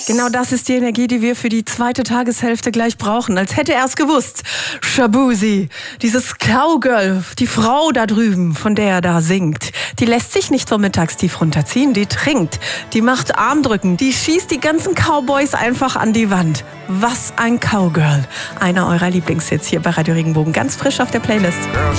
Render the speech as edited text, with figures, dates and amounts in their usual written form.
Genau das ist die Energie, die wir für die zweite Tageshälfte gleich brauchen. Als hätte er es gewusst. Shaboozey, dieses Cowgirl, die Frau da drüben, von der er da singt, die lässt sich nicht vom Mittagstief runterziehen, die trinkt, die macht Armdrücken, die schießt die ganzen Cowboys einfach an die Wand. Was ein Cowgirl. Einer eurer Lieblingshits hier bei Radio Regenbogen, ganz frisch auf der Playlist. Girl,